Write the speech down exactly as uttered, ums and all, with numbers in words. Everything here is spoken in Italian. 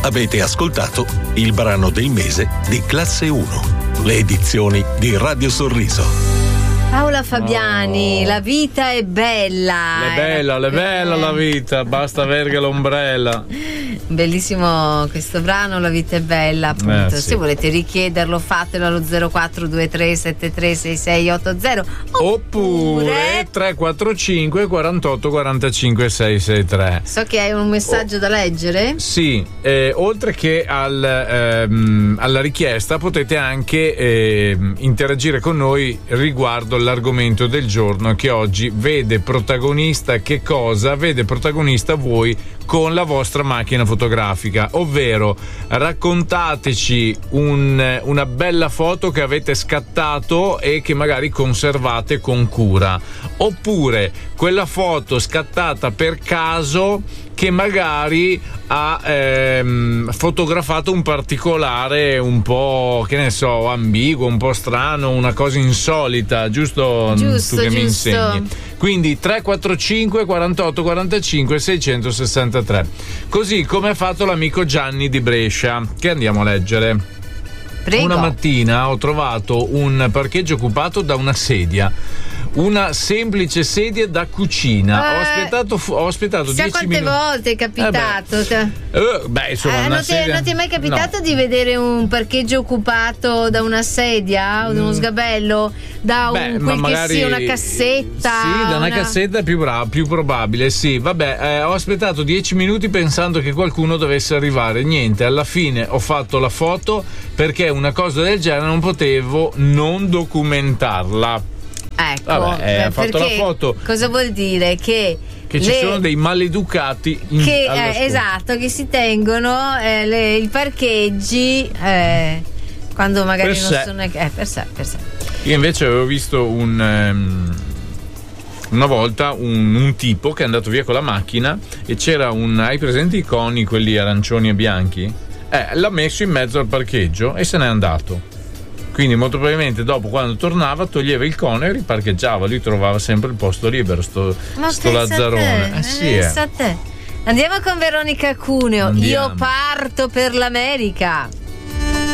Avete ascoltato il brano del mese di Classe uno, le edizioni di Radio Sorriso. Paola Fabiani, oh. La vita è bella. È bella, è bella la vita, basta avere l'ombrella. Bellissimo questo brano, La vita è bella, appunto. Eh, sì. Se volete richiederlo, fatelo allo zero quattro due tre sette tre sei sei otto zero oppure tre quattro cinque quarantotto quarantacinque sei sei tre. So che hai un messaggio oh. da leggere. Sì, eh, oltre che al, ehm, alla richiesta potete anche eh, interagire con noi riguardo l'argomento del giorno, che oggi vede protagonista che cosa? Vede protagonista voi con la vostra macchina fotografica, ovvero raccontateci un, una bella foto che avete scattato e che magari conservate con cura, oppure quella foto scattata per caso che magari ha ehm, fotografato un particolare un po', che ne so, ambiguo, un po' strano, una cosa insolita, giusto? Giusto, tu che giusto. mi insegni. Quindi tre quattro cinque quarantotto quarantacinque seicentosessantatré. Così come ha fatto l'amico Gianni di Brescia, che andiamo a leggere. Prego. Una mattina ho trovato un parcheggio occupato da una sedia. Una semplice sedia da cucina. Eh, ho aspettato ho aspettato dieci quante minuti. volte è capitato? Eh beh, eh, beh insomma, eh, una non, ti, sedia... non ti è mai capitato no. di vedere un parcheggio occupato da una sedia o da uno sgabello, da Beh, un, quel magari, che sia una cassetta? Sì, da una, una... cassetta è più, bra- più probabile, sì. Vabbè, eh, ho aspettato dieci minuti pensando che qualcuno dovesse arrivare. Niente, alla fine ho fatto la foto perché una cosa del genere non potevo non documentarla. Ecco, vabbè, ha fatto la foto. Cosa vuol dire? Che Che le... ci sono dei maleducati in, che, eh, esatto, che si tengono eh, le, i parcheggi eh, quando magari per non sé. sono eh, per sé, per sé. Io invece avevo visto un um, una volta un, un tipo che è andato via con la macchina e c'era un, hai presente i coni, quelli arancioni e bianchi? Eh, l'ha messo in mezzo al parcheggio e se n'è andato. Quindi molto probabilmente dopo, quando tornava, toglieva il cono e riparcheggiava. Lui trovava sempre il posto libero, sto, sto lazzarone. Eh sì, eh. Andiamo con Veronica Cuneo. Andiamo. Io parto per l'America.